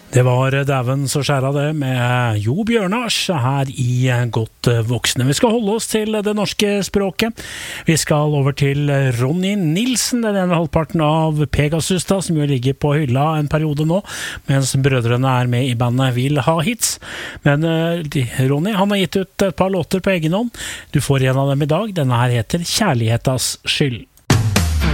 Det var dæven så skjæra det med Jo Bjørnars her i Godt voksne. Vi skal holde oss til det norske språket. Vi skal over til Ronny Nilsen, den ene halvparten av Pegasus da, som jo ligger på hylla en periode nå, mens brødrene er med i bandet Vil ha hits. Men Ronny, han har gitt ut et par låter på egen hånd. Du får en av dem i dag. Denne her heter Kjærlighetas skyld.